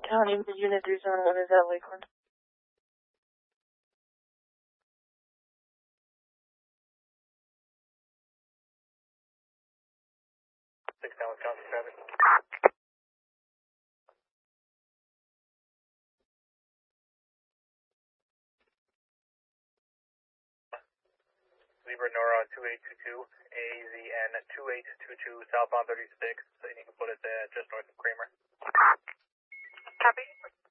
County, Unit 371 is at Lakeland. Wisconsin traffic. Libra Nora 2822, AZN 2822, southbound 36, so you can put it just north of Kramer. Copy.